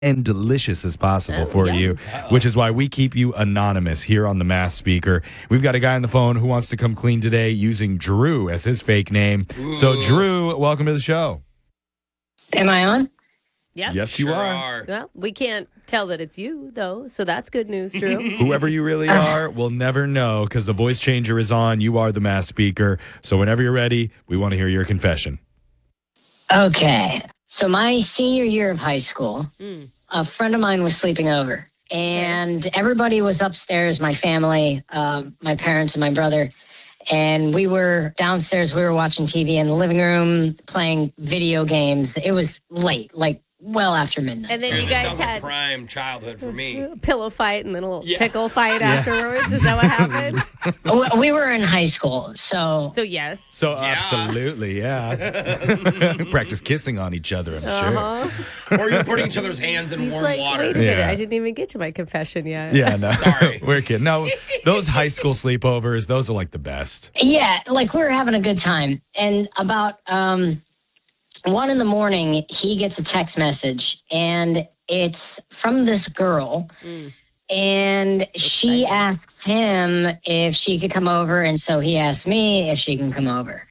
and delicious as possible for yeah. you, which is why we keep you anonymous here on the Mass Speaker. We've got a guy on the phone who wants to come clean today using Drew as his fake name. Ooh. So, Drew, welcome to the show. Am I on? Yeah. Yes, you Sure are. Well, we can't tell that it's you, though, so that's good news, Drew. Whoever you really are, we'll never know because the voice changer is on. You are the Mass Speaker. So, whenever you're ready, we want to hear your confession. Okay. So my senior year of high school, a friend of mine was sleeping over. And everybody was upstairs, my family, my parents and my brother. And we were downstairs. We were watching TV in the living room, playing video games. It was late, like well after midnight. And then you guys Sounds like had prime childhood for me. a pillow fight and then a little tickle fight afterwards. Is that what happened? We were in high school, so So, yes. So, absolutely, yeah. Practice kissing on each other, I'm sure. Or you're putting each other's hands in He's warm like, water. wait a minute, Yeah. I didn't even get to my confession yet. Yeah, no. Sorry. We're kidding. No, those high school sleepovers, those are like the best. yeah, like we were having a good time. And about 1 a.m, he gets a text message, and it's from this girl. And she asks him if she could come over, and so he asks me if she can come over.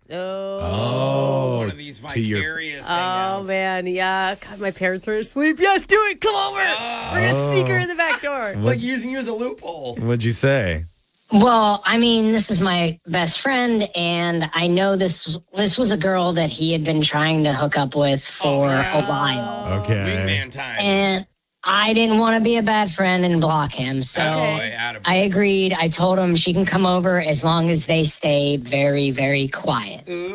Oh, One of these to your- vicarious Oh, hangouts. man. Yeah. God, my parents were asleep. Yes, do it. Come over. We're going to sneak her in the back door. It's like using you as a loophole. What'd you say? Well, I mean, this is my best friend, and I know this was a girl that he had been trying to hook up with for a while. Okay. Wingman time. And I didn't want to be a bad friend and block him, so Attaboy, attaboy. I agreed. I told him she can come over as long as they stay very, very quiet. Ooh.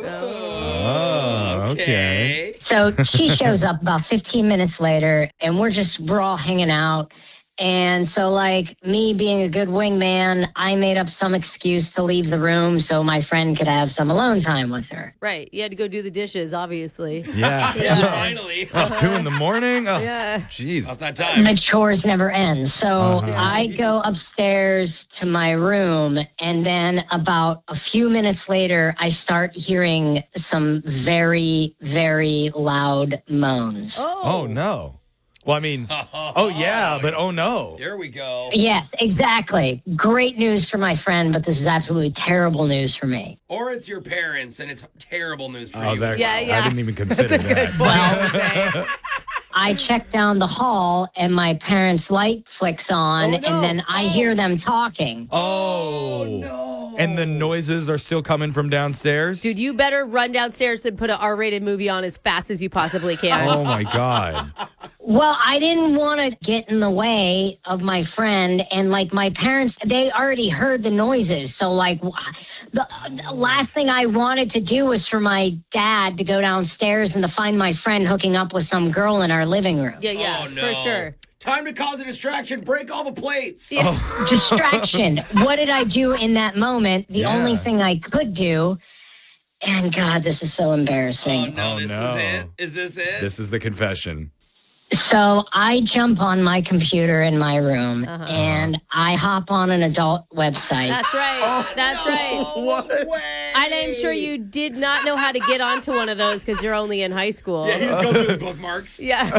Oh, okay. So she shows up about 15 minutes later, and we're all hanging out. And so, like, me being a good wingman, I made up some excuse to leave the room so my friend could have some alone time with her. Right. You had to go do the dishes, obviously. Yeah. Finally. Oh, 2 in the morning? Oh, Yeah. jeez. About that time. The chores never end. So I go upstairs to my room, and then about a few minutes later, I start hearing some very, very loud moans. Oh, no. Well, I mean, oh, yeah, but oh, no. There we go. Yes, exactly. Great news for my friend, but this is absolutely terrible news for me. Or it's your parents, and it's terrible news for Oh, you. that, as Yeah, well. yeah. I didn't even consider that. Well, I check down the hall, and my parents' light flicks on, Oh, no. and then I hear them talking. Oh. No. And the noises are still coming from downstairs? Dude, you better run downstairs and put an R-rated movie on as fast as you possibly can. Oh, my God. Well, I didn't want to get in the way of my friend, and like my parents, they already heard the noises. So like the last thing I wanted to do was for my dad to go downstairs and to find my friend hooking up with some girl in our living room. Yeah, yeah, Oh, no. for sure. Time to cause a distraction. Break all the plates. Distraction. What did I do in that moment? The Yeah. only thing I could do, and God, this is so Oh, embarrassing. no. Oh, This no. is it. Is this it? This is the confession. So I jump on my computer in my room, and I hop on an adult website. That's right. That's right. What? Way. I'm sure you did not know how to get onto one of those because you're only in high school. Yeah, he was going through the bookmarks. Yeah.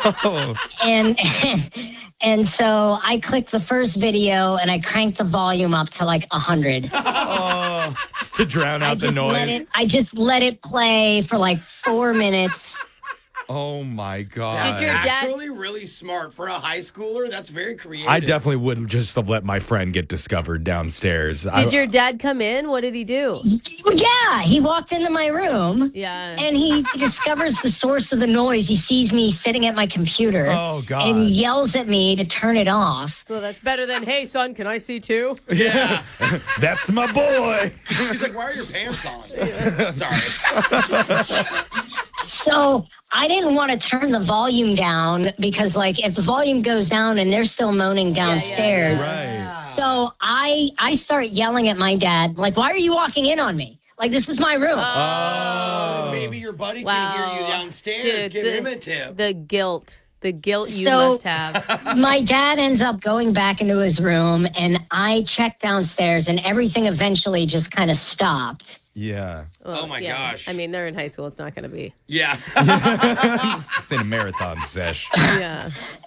and and so I clicked the first video and I cranked the volume up to like 100. Oh, just to drown out the noise. I just let it play for like 4 minutes. Oh, my God. Did your dad- Actually, really smart for a high schooler. That's very creative. I definitely would just have let my friend get discovered downstairs. Did your dad come in? What did he do? Yeah, he walked into my room. Yeah. And he discovers the source of the noise. He sees me sitting at my computer. Oh, God. And yells at me to turn it off. Well, that's better than, hey, son, can I see too? Yeah. That's my boy. He's like, why are your pants on? Sorry. So I didn't want to turn the volume down because, like, if the volume goes down and they're still moaning downstairs. Right. So I start yelling at my dad, like, why are you walking in on me? Like, this is my room. Oh. Maybe your buddy Wow. can hear you downstairs. Dude, Give him a tip. The guilt. The guilt you So- must have. My dad ends up going back into his room, and I check downstairs, and everything eventually just kind of stopped. Yeah. Well, Oh, my yeah. gosh. I mean, they're in high school. It's not going to be. Yeah. It's in a marathon sesh. Yeah.